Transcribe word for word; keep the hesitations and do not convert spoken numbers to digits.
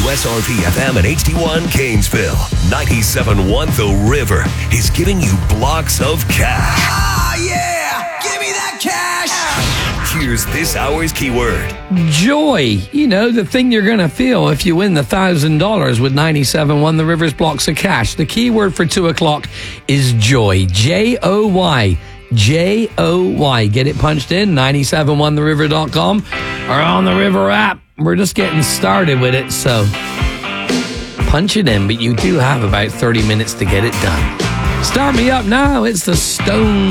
S R P F M and H D one Gainesville. ninety-seven point one The River is giving you blocks of cash. Ah, yeah! Give me that cash! Here's this hour's keyword. Joy. You know, the thing you're going to feel if you win the one thousand dollars with ninety-seven point one The River's blocks of cash. The keyword for two o'clock is joy. J O Y. J O Y. Get it punched in, ninety-seven point one the river dot com or on the River app. We're just getting started with it, so punch it in, but you do have about thirty minutes to get it done. Start me up now. It's the Stone